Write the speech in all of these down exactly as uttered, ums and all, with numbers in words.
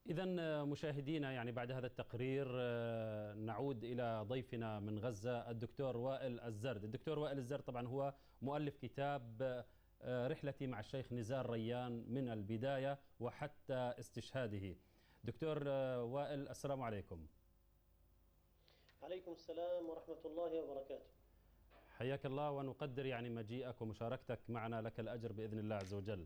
إذن مشاهدينا، يعني بعد هذا التقرير نعود إلى ضيفنا من غزة الدكتور وائل الزرد. الدكتور وائل الزرد طبعا هو مؤلف كتاب رحلتي مع الشيخ نزار ريان من البداية وحتى استشهاده. دكتور وائل، السلام عليكم. عليكم السلام ورحمة الله وبركاته. حياك الله، ونقدر يعني مجيئك ومشاركتك معنا، لك الأجر بإذن الله عز وجل.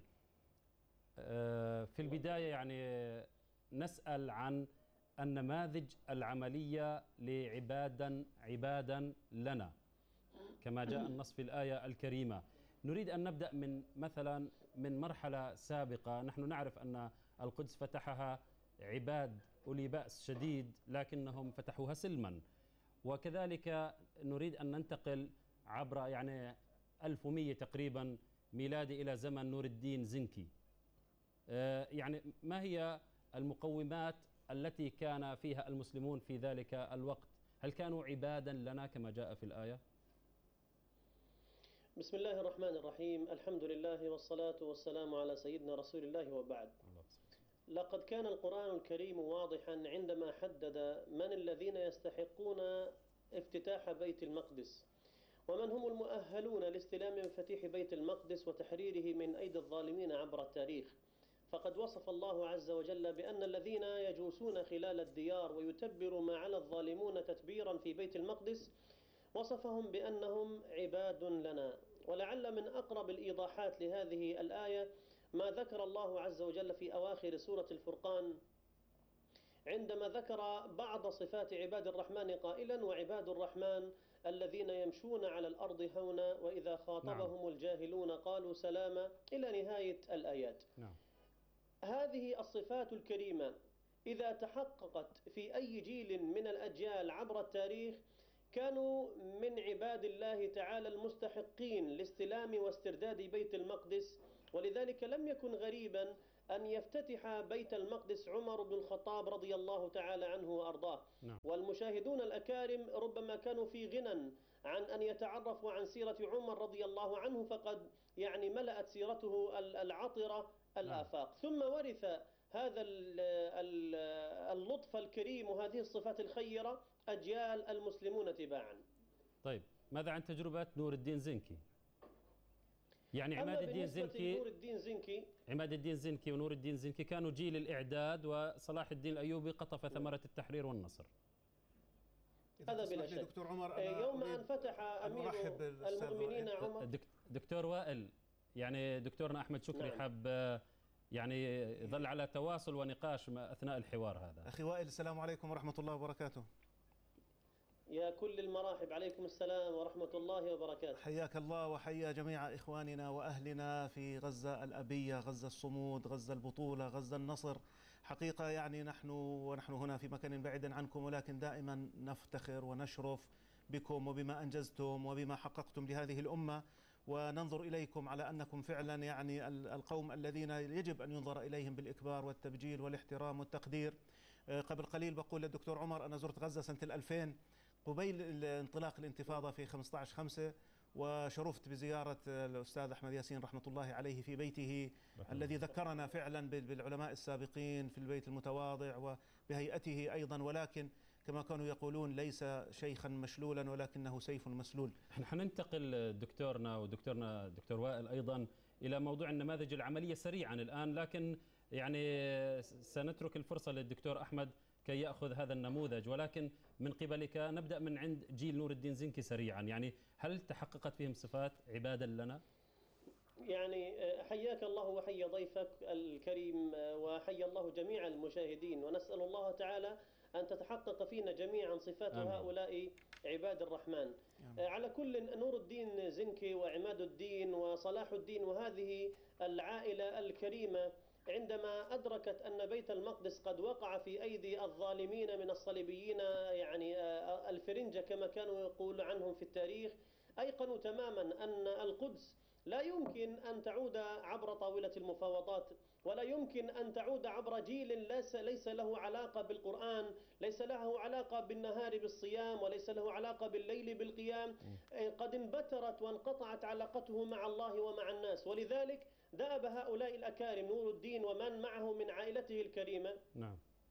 في البداية يعني نسأل عن النماذج العملية لعبادا عبادا لنا كما جاء النص في الآية الكريمة. نريد أن نبدأ من مثلا من مرحلة سابقة. نحن نعرف أن القدس فتحها عباد أولي بأس شديد لكنهم فتحوها سلما، وكذلك نريد أن ننتقل عبر يعني ألف ومئة تقريبا ميلادي إلى زمن نور الدين زنكي. يعني ما هي المقومات التي كان فيها المسلمون في ذلك الوقت؟ هل كانوا عبادا لنا كما جاء في الآية؟ بسم الله الرحمن الرحيم، الحمد لله والصلاة والسلام على سيدنا رسول الله وبعد. لقد كان القرآن الكريم واضحا عندما حدد من الذين يستحقون افتتاح بيت المقدس ومن هم المؤهلون لاستلام مفاتيح بيت المقدس وتحريره من أيدي الظالمين عبر التاريخ. فقد وصف الله عز وجل بأن الذين يجوسون خلال الديار ويتبر ما على الظالمون تتبيرا في بيت المقدس وصفهم بأنهم عباد لنا. ولعل من أقرب الإيضاحات لهذه الآية ما ذكر الله عز وجل في أواخر سورة الفرقان عندما ذكر بعض صفات عباد الرحمن قائلا: وعباد الرحمن الذين يمشون على الأرض هونا وإذا خاطبهم نعم. الجاهلون قالوا سلاما، إلى نهاية الآيات. نعم. هذه الصفات الكريمة إذا تحققت في أي جيل من الأجيال عبر التاريخ كانوا من عباد الله تعالى المستحقين لاستلام واسترداد بيت المقدس. ولذلك لم يكن غريبا أن يفتتح بيت المقدس عمر بن الخطاب رضي الله تعالى عنه وأرضاه. نعم. والمشاهدون الأكارم ربما كانوا في غنى عن أن يتعرفوا عن سيرة عمر رضي الله عنه، فقد يعني ملأت سيرته العطرة الآفاق. نعم. ثم ورث هذا اللطف الكريم وهذه الصفات الخيرة أجيال المسلمون تباعا. طيب، ماذا عن تجربة نور الدين زنكي؟ يعني عماد الدين زنكي نور الدين زنكي عماد الدين زنكي ونور الدين زنكي كانوا جيل الإعداد، وصلاح الدين الأيوبي قطف ثمرة التحرير والنصر. هذا بلا شك. دكتور عمر، يوم أن فتح أمير المؤمنين عمر. دكتور وائل، يعني دكتورنا أحمد شكري نعم. حب يعني يظل على تواصل ونقاش أثناء الحوار هذا. أخي وائل، السلام عليكم ورحمة الله وبركاته. يا كل المراحب، عليكم السلام ورحمة الله وبركاته. حياك الله وحيا جميع إخواننا وأهلنا في غزة الأبية، غزة الصمود، غزة البطولة، غزة النصر. حقيقة يعني نحن ونحن هنا في مكان بعيد عنكم، ولكن دائما نفتخر ونشرف بكم وبما أنجزتم وبما حققتم لهذه الأمة، وننظر إليكم على أنكم فعلا يعني القوم الذين يجب أن ينظر إليهم بالإكبار والتبجيل والاحترام والتقدير. قبل قليل بقول للدكتور عمر: أنا زرت غزة سنة الألفين قبيل انطلاق الانتفاضة في خمسة عشر خمسة، وشرفت بزيارة الأستاذ أحمد ياسين رحمة الله عليه في بيته الذي ذكرنا فعلا بالعلماء السابقين في البيت المتواضع وبهيئته أيضا، ولكن كما كانوا يقولون ليس شيخا مشلولا ولكنه سيف مسلول. نحن حننتقل دكتورنا ودكتورنا دكتور وائل أيضا إلى موضوع النماذج العملية سريعا الآن، لكن يعني سنترك الفرصة للدكتور أحمد كي يأخذ هذا النموذج، ولكن من قبلك نبدأ من عند جيل نور الدين زنكي سريعا. يعني هل تحققت فيهم صفات عبادا لنا؟ يعني حياك الله وحيا ضيفك الكريم وحيا الله جميع المشاهدين، ونسأل الله تعالى أن تتحقق فينا جميعا صفات آمين. هؤلاء عباد الرحمن. آمين. على كل، نور الدين زنكي وعماد الدين وصلاح الدين وهذه العائلة الكريمة عندما أدركت أن بيت المقدس قد وقع في أيدي الظالمين من الصليبيين، يعني الفرنجة كما كانوا يقول عنهم في التاريخ، أيقنوا تماما أن القدس لا يمكن أن تعود عبر طاولة المفاوضات، ولا يمكن أن تعود عبر جيل ليس, ليس له علاقة بالقرآن، ليس له علاقة بالنهار بالصيام، وليس له علاقة بالليل بالقيام. قد انبترت وانقطعت علاقته مع الله ومع الناس. ولذلك دأب هؤلاء الأكارم نور الدين ومن معه من عائلته الكريمة نعم.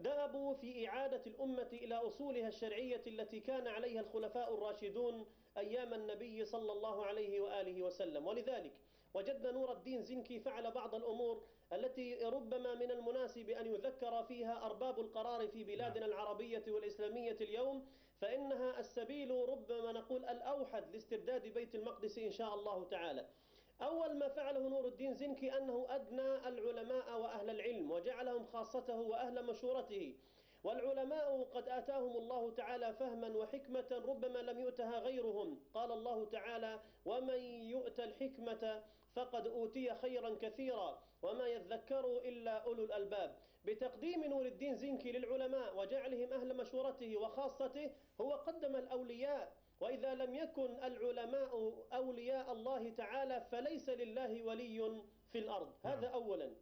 دأبوا في إعادة الأمة إلى أصولها الشرعية التي كان عليها الخلفاء الراشدون أيام النبي صلى الله عليه وآله وسلم. ولذلك وجدنا نور الدين زنكي فعل بعض الأمور التي ربما من المناسب أن يذكر فيها أرباب القرار في بلادنا العربية والإسلامية اليوم، فإنها السبيل ربما نقول الأوحد لاسترداد بيت المقدس إن شاء الله تعالى. أول ما فعله نور الدين زنكي أنه أدنى العلماء وأهل العلم وجعلهم خاصته وأهل مشورته، والعلماء قد آتاهم الله تعالى فهما وحكمة ربما لم يؤتها غيرهم. قال الله تعالى: ومن يؤت الحكمة فقد أوتي خيرا كثيرا وما يذكر إلا أولو الألباب. بتقديم نور الدين زنكي للعلماء وجعلهم أهل مشورته وخاصته هو قدم الأولياء، وإذا لم يكن العلماء أولياء الله تعالى فليس لله ولي في الأرض. هذا أولا.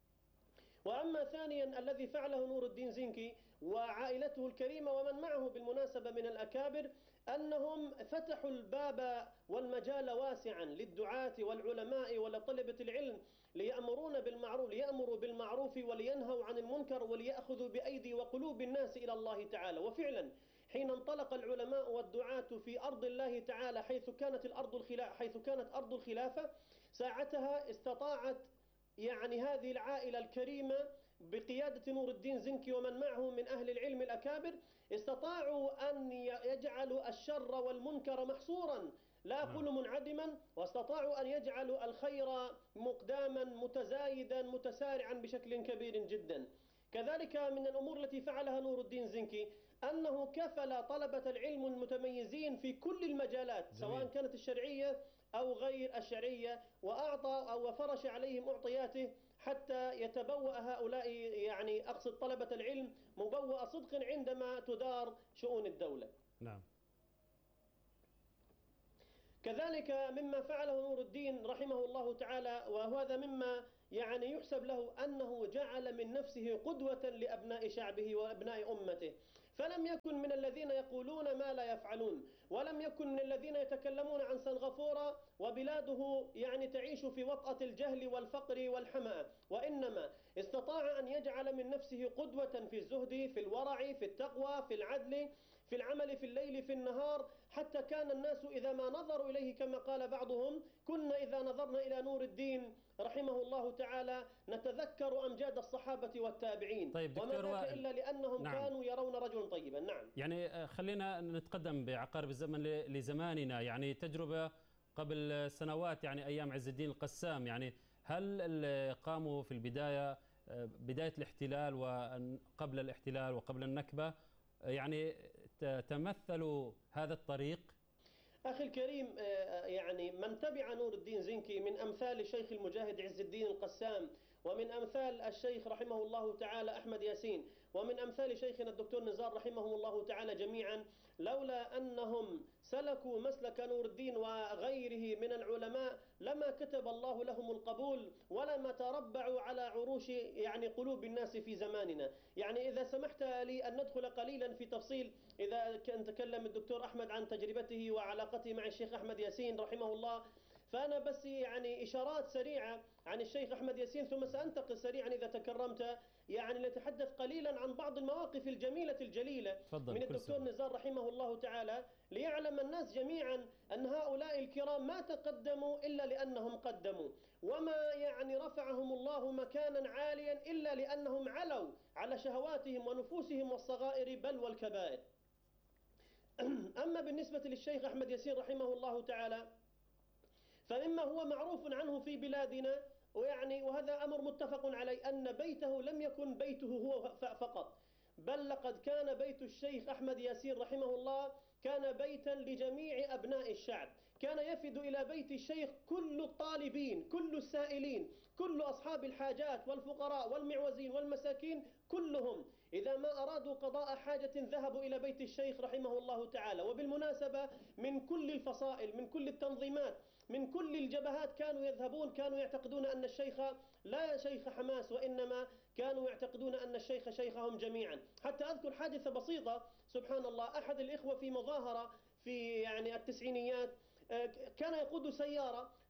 وأما ثانيا الذي فعله نور الدين زنكي وعائلته الكريمة ومن معه بالمناسبة من الأكابر، أنهم فتحوا الباب والمجال واسعا للدعاة والعلماء ولطلبة العلم ليأمرون بالمعروف ليأمروا بالمعروف ولينهوا عن المنكر وليأخذوا بأيدي وقلوب الناس إلى الله تعالى. وفعلا حين انطلق العلماء والدعاة في أرض الله تعالى حيث كانت الأرض الخلافة حيث كانت أرض الخلافة ساعتها استطاعت يعني هذه العائلة الكريمة بقيادة نور الدين زنكي ومن معه من أهل العلم الأكابر استطاعوا أن يجعلوا الشر والمنكر محصورا لا أقول منعدما، واستطاعوا أن يجعلوا الخير مقداما متزايدا متسارعا بشكل كبير جدا. كذلك من الأمور التي فعلها نور الدين زنكي أنه كفل طلبة العلم المتميزين في كل المجالات سواء كانت الشرعية أو غير الشرعية، وأعطى أو فرش عليهم أعطياته حتى يتبوأ هؤلاء يعني أقصد طلبة العلم مبوأ صدق عندما تدار شؤون الدولة. نعم. كذلك مما فعله نور الدين رحمه الله تعالى، وهذا مما يعني يحسب له، أنه جعل من نفسه قدوة لأبناء شعبه وأبناء أمته، فلم يكن من الذين يقولون ما لا يفعلون، ولم يكن من الذين يتكلمون عن سنغافورة وبلاده يعني تعيش في وطأة الجهل والفقر والحمأة، وإنما استطاع أن يجعل من نفسه قدوة في الزهد في الورع في التقوى في العدل في العمل في الليل في النهار، حتى كان الناس إذا ما نظروا إليه كما قال بعضهم كنا إذا نظرنا إلى نور الدين رحمه الله تعالى نتذكر أمجاد الصحابة والتابعين. طيب وما ذاك إلا لأنهم نعم. كانوا يرون رجلا طيبا. نعم. يعني خلينا نتقدم بعقارب الزمن لزماننا، يعني تجربة قبل سنوات يعني أيام عز الدين القسام، يعني هل قاموا في البداية بداية الاحتلال وقبل الاحتلال وقبل النكبة يعني تمثلوا هذا الطريق؟ أخي الكريم، يعني من تبع نور الدين زنكي من أمثال الشيخ المجاهد عز الدين القسام، ومن أمثال الشيخ رحمه الله تعالى أحمد ياسين، ومن أمثال شيخنا الدكتور نزار رحمهم الله تعالى جميعا، لولا أنهم سلكوا مسلك نور الدين وغيره من العلماء لما كتب الله لهم القبول ولما تربعوا على عروش يعني قلوب الناس في زماننا. يعني إذا سمحت لي أن ندخل قليلا في تفصيل، إذا كان تكلم الدكتور أحمد عن تجربته وعلاقته مع الشيخ أحمد ياسين رحمه الله، فأنا بس يعني إشارات سريعة عن الشيخ أحمد ياسين ثم سأنتقل سريعا إذا تكرمت يعني نتحدث قليلا عن بعض المواقف الجميلة الجليلة من الدكتور نزار رحمه الله تعالى، ليعلم الناس جميعا أن هؤلاء الكرام ما تقدموا إلا لأنهم قدموا، وما يعني رفعهم الله مكانا عاليا إلا لأنهم علوا على شهواتهم ونفوسهم والصغائر بل والكبائر. أما بالنسبة للشيخ أحمد ياسين رحمه الله تعالى فمما هو معروف عنه في بلادنا، ويعني وهذا أمر متفق عليه، أن بيته لم يكن بيته هو فقط، بل لقد كان بيت الشيخ أحمد ياسين رحمه الله كان بيتا لجميع أبناء الشعب، كان يفد إلى بيت الشيخ كل الطالبين كل السائلين كل أصحاب الحاجات والفقراء والمعوزين والمساكين كلهم إذا ما أرادوا قضاء حاجة ذهبوا إلى بيت الشيخ رحمه الله تعالى. وبالمناسبة من كل الفصائل من كل التنظيمات من كل الجبهات كانوا يذهبون، كانوا يعتقدون أن الشيخ لا شيخ حماس وإنما كانوا يعتقدون أن الشيخ شيخهم جميعا. حتى أذكر حادثة بسيطة سبحان الله، أحد الإخوة في مظاهرة في يعني التسعينيات كان يقود سيارة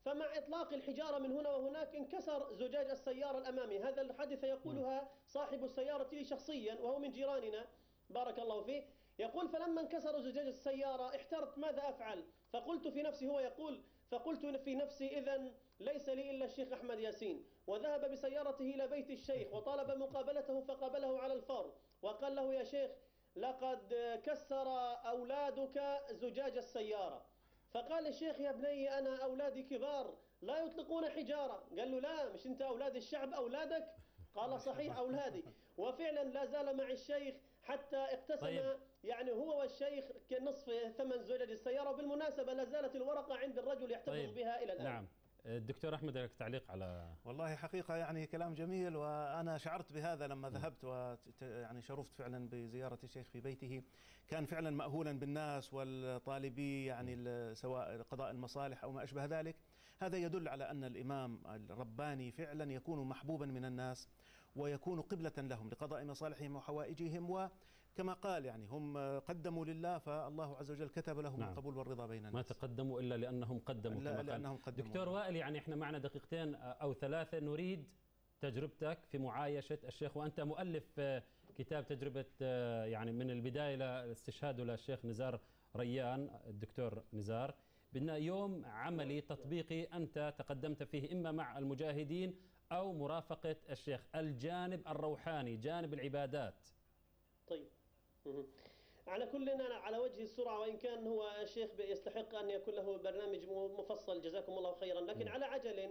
فمع إطلاق الحجارة من هنا وهناك انكسر زجاج السيارة الأمامي. هذا الحادث يقولها صاحب السيارة لي شخصيا وهو من جيراننا بارك الله فيه. يقول فلما انكسر زجاج السيارة احترت ماذا أفعل؟ فقلت في نفسي، هو يقول فقلت في نفسي إذن ليس لي إلا الشيخ أحمد ياسين، وذهب بسيارته إلى بيت الشيخ وطالب مقابلته فقابله على الفور وقال له يا شيخ لقد كسر أولادك زجاج السيارة. فقال الشيخ يا بني أنا أولادي كبار لا يطلقون حجارة. قال له لا، مش أنت أولاد الشعب أولادك؟ قال صحيح أولادي. وفعلا لا زال مع الشيخ حتى اقتسم طيب. يعني هو والشيخ كنصف ثمن زجاج السيارة. وبالمناسبة لا زالت الورقة عند الرجل يحتفظ طيب. بها إلى الآن. نعم. الدكتور أحمد لك تعليق على والله حقيقة يعني كلام جميل، وأنا شعرت بهذا لما ذهبت ويعني شرفت فعلا بزيارة الشيخ في بيته. كان فعلا مأهولا بالناس والطالبي يعني سواء قضاء المصالح أو ما أشبه ذلك. هذا يدل على أن الإمام الرباني فعلا يكون محبوبا من الناس ويكون قبلة لهم لقضاء مصالحهم وحوائجهم، وكما قال يعني هم قدموا لله فالله عز وجل كتب لهم نعم. القبول والرضا بين الناس. ما تقدموا إلا لأنهم قدموا كما لأنهم قدموا. دكتور وائل يعني احنا معنا دقيقتين أو ثلاثة، نريد تجربتك في معايشة الشيخ، وأنت مؤلف كتاب تجربة يعني من البداية لاستشهاده للشيخ نزار ريان الدكتور نزار. بدنا يوم عملي تطبيقي أنت تقدمت فيه إما مع المجاهدين أو مرافقة الشيخ، الجانب الروحاني جانب العبادات. طيب على كلنا على وجه السرعة، وإن كان هو الشيخ يستحق أن يكون له برنامج مفصل جزاكم الله خيرا، لكن على عجل.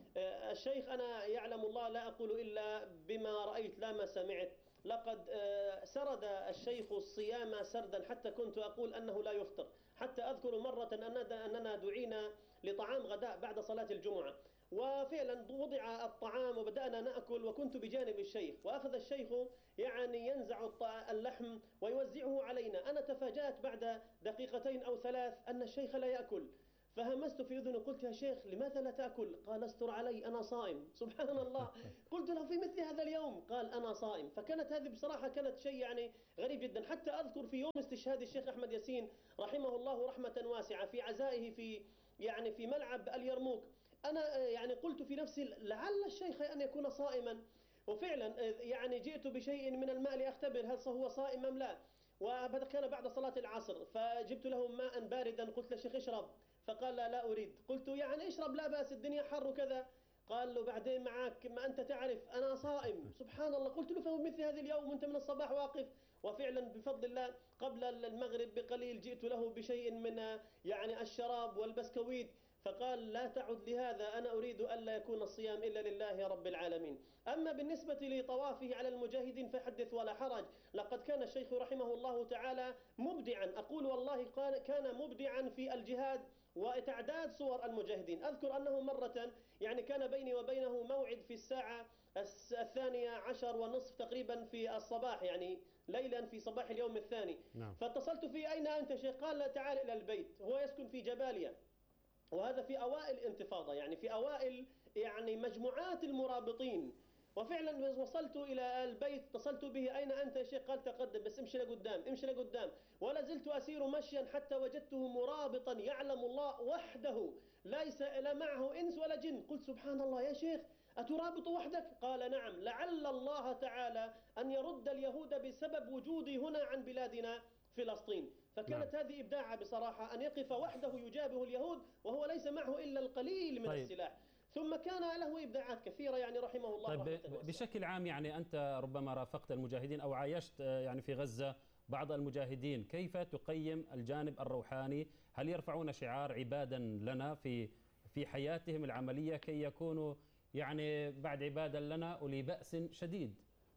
الشيخ أنا يعلم الله لا أقول إلا بما رأيت لا ما سمعت. لقد سرد الشيخ الصيام سردا حتى كنت أقول أنه لا يفطر. حتى أذكر مرة أننا دعينا لطعام غداء بعد صلاة الجمعة، وفعلا وضع الطعام وبدأنا نأكل وكنت بجانب الشيخ، وأخذ الشيخ يعني ينزع اللحم ويوزعه علينا. أنا تفاجأت بعد دقيقتين أو ثلاث أن الشيخ لا يأكل، فهمست في أذنه قلت يا شيخ لماذا لا تأكل؟ قال استر علي أنا صائم. سبحان الله. قلت له في مثل هذا اليوم؟ قال أنا صائم. فكانت هذه بصراحة كانت شيء يعني غريب جدا. حتى أذكر في يوم استشهاد الشيخ أحمد ياسين رحمه الله رحمة واسعة في عزائه في يعني في ملعب اليرموك، أنا يعني قلت في نفسي لعل الشيخ أن يكون صائما، وفعلا يعني جئت بشيء من الماء لأختبر هل هو صائم أم لا. وكان بعد صلاة العصر فجبت له ماء باردا، قلت للشيخ اشرب، فقال لا لا أريد. قلت يعني اشرب لا بأس الدنيا حر وكذا. قال له بعدين معك ما أنت تعرف أنا صائم. سبحان الله. قلت له فهو مثل هذه اليوم وأنت من الصباح واقف. وفعلا بفضل الله قبل المغرب بقليل جئت له بشيء من يعني الشراب والبسكويت، فقال لا تعد لهذا، أنا أريد ألا يكون الصيام إلا لله رب العالمين. أما بالنسبة لطوافه على المجاهدين فحدث ولا حرج. لقد كان الشيخ رحمه الله تعالى مبدعا، أقول والله كان مبدعا في الجهاد وتعداد صور المجاهدين. أذكر أنه مرة يعني كان بيني وبينه موعد في الساعة الثانية عشر ونصف تقريبا في الصباح، يعني ليلا في صباح اليوم الثاني. نعم. فاتصلت فيه أين أنت شيخ؟ قال تعال إلى البيت. هو يسكن في جباليا، وهذا في أوائل انتفاضة، يعني في أوائل يعني مجموعات المرابطين. وفعلا وصلت إلى البيت اتصلت به أين أنت يا شيخ؟ قال تقدم بس امشي لقدام امشي لقدام. ولا زلت أسير مشيا حتى وجدته مرابطا يعلم الله وحده ليس لا معه إنس ولا جن. قلت سبحان الله يا شيخ أترابط وحدك؟ قال نعم، لعل الله تعالى أن يرد اليهود بسبب وجودي هنا عن بلادنا فلسطين. فكانت نعم. هذه إبداعة بصراحة أن يقف وحده يجابه اليهود وهو ليس معه إلا القليل من طيب. السلاح. ثم كان له إبداعات كثيرة يعني رحمه الله. طيب بشكل عام يعني أنت ربما رافقت المجاهدين أو عايشت يعني في غزة بعض المجاهدين، كيف تقيم الجانب الروحاني؟ هل يرفعون شعار عبادا لنا في في حياتهم العملية كي يكونوا يعني بعد عبادا لنا أولي بأس شديد؟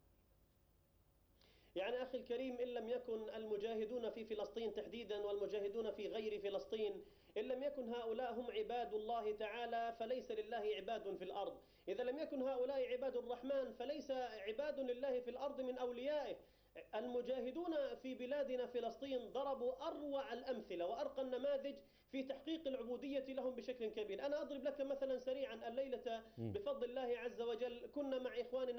يعني أخي الكريم إن لم يكن المجاهدون في فلسطين تحديدا والمجاهدون في غير فلسطين إن لم يكن هؤلاء هم عباد الله تعالى فليس لله عباد في الأرض. إذا لم يكن هؤلاء عباد الرحمن فليس عباد لله في الأرض من أوليائه. المجاهدون في بلادنا فلسطين ضربوا أروع الأمثلة وأرقى النماذج في تحقيق العبودية لهم بشكل كبير. أنا أضرب لك مثلا سريعا الليلة بفضل الله عز وجل كنا مع إخواننا المرابطين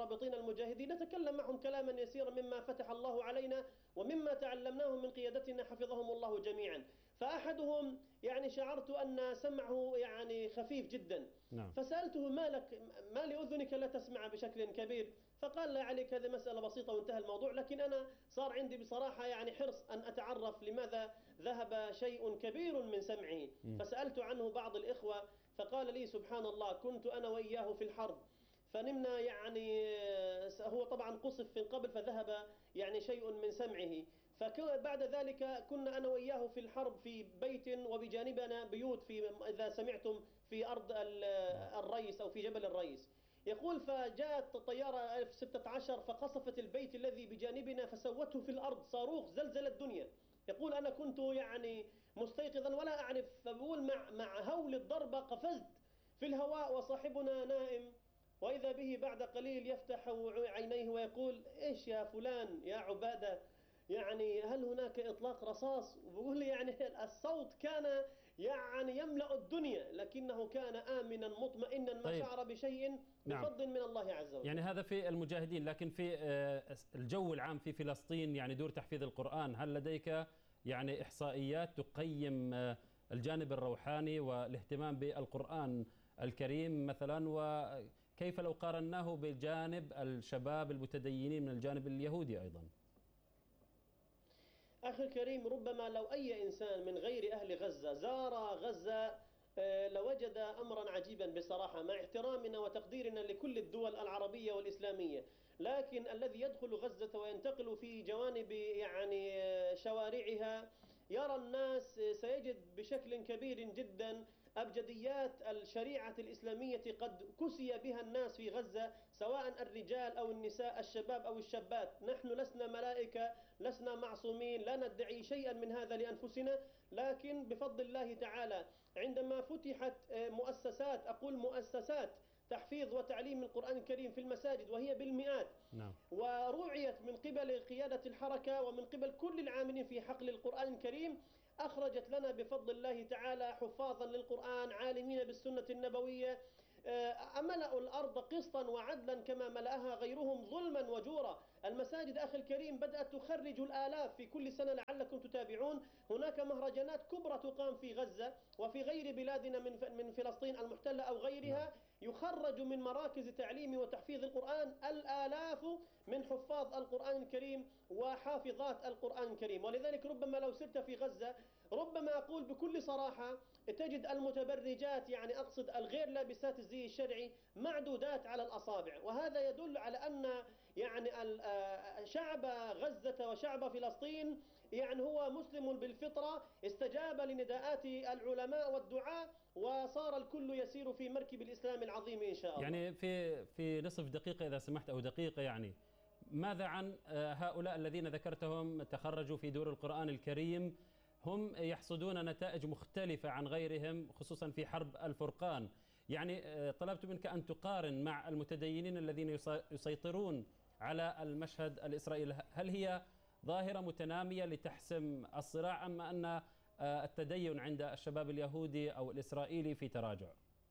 المرابطين المجاهدين نتكلم معهم كلاما يسيرا مما فتح الله علينا ومما تعلمناه من قيادتنا حفظهم الله جميعا. فأحدهم يعني شعرت أن سمعه يعني خفيف جدا. نعم. فسألته ما لك، ما لأذنك لا تسمع بشكل كبير؟ فقال لا عليك، هذه مسألة بسيطة وانتهى الموضوع، لكن أنا صار عندي بصراحة يعني حرص أن أتعرف لماذا ذهب شيء كبير من سمعه. فسألت عنه بعض الإخوة فقال لي سبحان الله كنت أنا وإياه في الحرب فنمنا، يعني هو طبعا قصف من قبل فذهب يعني شيء من سمعه، فبعد ذلك كنا أنا وإياه في الحرب في بيت وبجانبنا بيوت في إذا سمعتم في أرض الريس أو في جبل الريس. يقول فجاءت طيارة ألف وستة عشر فقصفت البيت الذي بجانبنا فسوته في الأرض، صاروخ زلزل الدنيا. يقول أنا كنت يعني مستيقظا ولا أعرف، فبقول مع, مع هول الضربة قفزت في الهواء وصاحبنا نائم، وإذا به بعد قليل يفتح عينيه ويقول إيش يا فلان يا عبادة، يعني هل هناك إطلاق رصاص؟ وبقول لي يعني الصوت كان يعني يملأ الدنيا لكنه كان آمنا مطمئنا ما طيب. شعر بشيء بفضل من الله عز وجل. يعني هذا في المجاهدين، لكن في الجو العام في فلسطين يعني دور تحفيظ القرآن، هل لديك يعني إحصائيات تقيم الجانب الروحاني والاهتمام بالقرآن الكريم مثلا، وكيف لو قارناه بجانب الشباب المتدينين من الجانب اليهودي أيضا؟ أخي الكريم، ربما لو أي إنسان من غير أهل غزة زار غزة لوجد أمرا عجيبا بصراحة، مع احترامنا وتقديرنا لكل الدول العربية والإسلامية، لكن الذي يدخل غزة وينتقل في جوانب يعني شوارعها يرى الناس سيجد بشكل كبير جدا أبجديات الشريعة الإسلامية قد كسي بها الناس في غزة، سواء الرجال أو النساء، الشباب أو الشابات. نحن لسنا ملائكة، لسنا معصومين، لا ندعي شيئا من هذا لأنفسنا، لكن بفضل الله تعالى عندما فتحت مؤسسات، أقول مؤسسات تحفيظ وتعليم القرآن الكريم في المساجد وهي بالمئات، نعم. ورعيت من قبل قيادة الحركة ومن قبل كل العاملين في حقل القرآن الكريم، أخرجت لنا بفضل الله تعالى حفاظا للقرآن عالمين بالسنة النبوية، أملأوا الأرض قسطا وعدلا كما ملأها غيرهم ظلما وجورا. المساجد أخي الكريم بدأت تخرج الآلاف في كل سنة لعلكم تتابعون. هناك مهرجانات كبرى تقام في غزة وفي غير بلادنا من من فلسطين المحتلة أو غيرها، يخرج من مراكز تعليم وتحفيظ القرآن الآلاف من حفاظ القرآن الكريم وحافظات القرآن الكريم. ولذلك ربما لو سرت في غزة ربما أقول بكل صراحة تجد المتبرجات، يعني أقصد الغير لابسات الزي الشرعي، معدودات على الأصابع، وهذا يدل على أن يعني شعب غزة وشعب فلسطين يعني هو مسلم بالفطرة، استجاب لنداءات العلماء والدعاء وصار الكل يسير في مركب الإسلام العظيم إن شاء الله. يعني في في نصف دقيقة إذا سمحت أو دقيقة، يعني ماذا عن هؤلاء الذين ذكرتهم تخرجوا في دور القرآن الكريم، هم يحصدون نتائج مختلفة عن غيرهم خصوصا في حرب الفرقان، يعني طلبت منك أن تقارن مع المتدينين الذين يسيطرون على المشهد الإسرائيلي، هل هي ظاهرة متنامية لتحسم الصراع أم أن التدين عند الشباب اليهودي أو الإسرائيلي في تراجع؟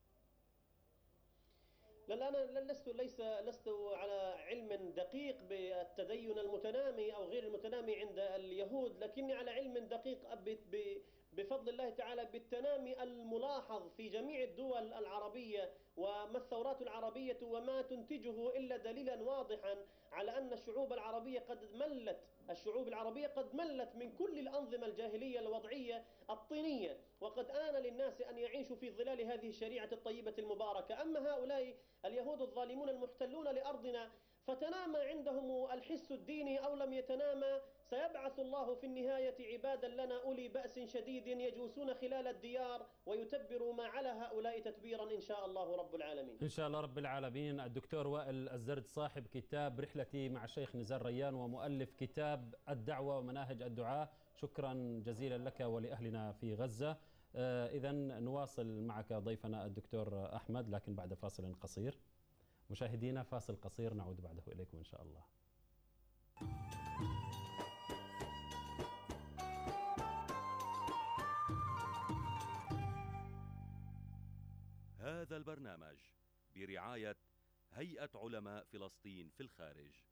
لا أنا لست ليس لست على علم دقيق بالتدين المتنامي أو غير المتنامي عند اليهود، لكني على علم دقيق بفضل الله تعالى بالتنامي الملاحظ في جميع الدول العربية وما الثورات العربية وما تنتجه إلا دليلا واضحا على أن الشعوب العربية قد ملت الشعوب العربية قد ملت من كل الأنظمة الجاهلية الوضعية الطينية، وقد آن للناس أن يعيشوا في ظلال هذه الشريعة الطيبة المباركة. أما هؤلاء اليهود الظالمون المحتلون لأرضنا فتنامى عندهم الحس الديني أو لم يتنامى، سيبعث الله في النهاية عبادا لنا أولي بأس شديد يجوسون خلال الديار ويتبروا ما على هؤلاء تتبيرا إن شاء الله رب العالمين. إن شاء الله رب العالمين. الدكتور وائل الزرد صاحب كتاب رحلتي مع الشيخ نزار ريان ومؤلف كتاب الدعوة ومناهج الدعاء، شكرا جزيلا لك ولأهلنا في غزة. إذا نواصل معك ضيفنا الدكتور أحمد لكن بعد فاصل قصير. مشاهدينا فاصل قصير نعود بعده إليكم إن شاء الله. هذا البرنامج برعاية هيئة علماء فلسطين في الخارج.